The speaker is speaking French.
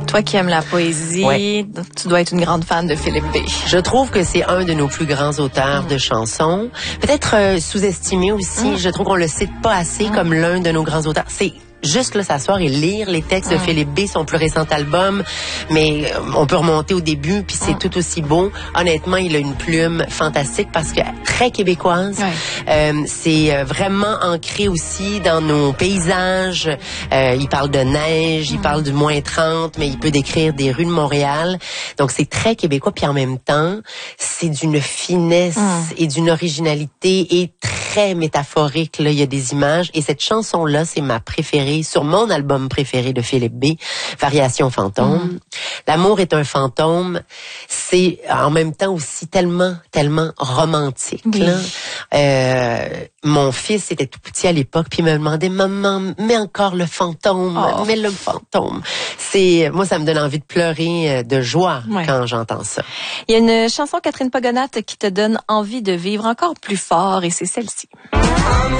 Toi qui aimes la poésie, Ouais. tu dois être une grande fan de Philippe B. Je trouve que c'est un de nos plus grands auteurs de chansons. Peut-être sous-estimé aussi. Je trouve qu'on le cite pas assez comme l'un de nos grands auteurs. C'est juste là s'asseoir et lire les textes de Philippe B, son plus récent album, mais on peut remonter au début puis c'est tout aussi beau. Honnêtement, il a une plume fantastique parce que très québécoise. C'est vraiment ancré aussi dans nos paysages. Il parle de neige, il parle du moins 30, mais il peut décrire des rues de Montréal. Donc c'est très québécois puis en même temps, c'est d'une finesse et d'une originalité et très métaphorique. Là, il y a des images et cette chanson-là, c'est ma préférée sur mon album préféré de Philippe B, Variation fantôme. L'amour est un fantôme. C'est en même temps aussi tellement romantique. Là. Mon fils était tout petit à l'époque puis il me demandait maman, mets encore le fantôme, mets le fantôme. C'est moi ça me donne envie de pleurer de joie quand j'entends ça. Il y a une chanson Catherine Pogonat qui te donne envie de vivre encore plus fort et c'est celle-ci.